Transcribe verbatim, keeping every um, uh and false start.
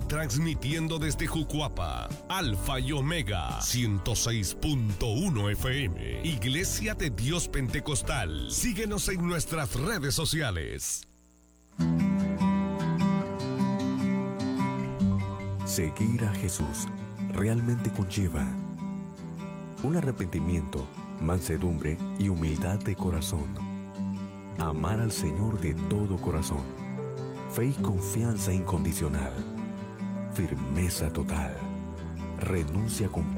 Transmitiendo desde Jucuapa, Alfa y Omega, ciento seis punto uno F M. Iglesia de Dios Pentecostal. Síguenos en nuestras redes sociales. Seguir a Jesús realmente conlleva un arrepentimiento, mansedumbre y humildad de corazón. Amar al Señor de todo corazón. Fe y confianza incondicional. Firmeza total. Renuncia completa.